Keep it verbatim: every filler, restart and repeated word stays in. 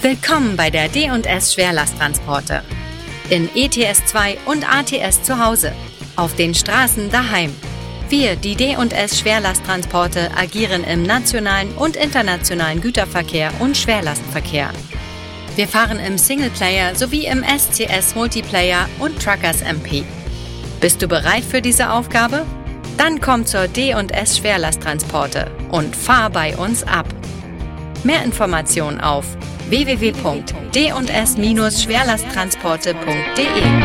Willkommen bei der D und S Schwerlasttransporte. In E T S zwei und A T S zu Hause. Auf den Straßen daheim. Wir, die D und S Schwerlasttransporte, agieren im nationalen und internationalen Güterverkehr und Schwerlastverkehr. Wir fahren im Singleplayer sowie im S C S Multiplayer und Truckers M P. Bist du bereit für diese Aufgabe? Dann komm zur D und S Schwerlasttransporte und fahr bei uns ab. Mehr Informationen auf w w w punkt d und s Schwerlasttransporte punkt de.